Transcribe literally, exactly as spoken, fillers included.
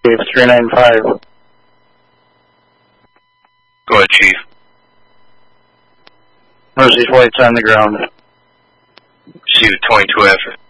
three nine five. Go ahead, Chief. Mercy Flight's on the ground. See you twenty-two after.